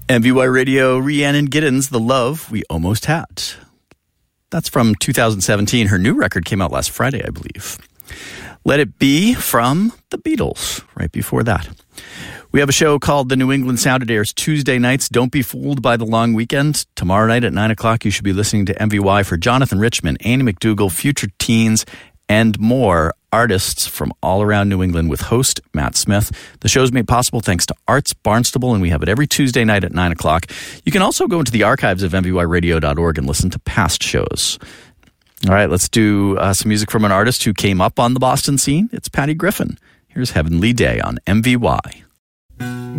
MVY Radio, Rhiannon Giddens, The Love We Almost Had. That's from 2017. Her new record came out last Friday, I believe. Let It Be from the Beatles, right before that. We have a show called The New England Sound. It airs Tuesday nights. Don't be fooled by the long weekend. Tomorrow night at 9 o'clock, you should be listening to MVY for Jonathan Richman, Annie McDougall, Future Teens, and more artists from all around New England with host Matt Smith. The show is made possible thanks to Arts Barnstable, and we have it every Tuesday night at 9 o'clock. You can also go into the archives of mvyradio.org and listen to past shows. All right, let's do some music from an artist who came up on the Boston scene. It's Patty Griffin. Here's Heavenly Day on MVY.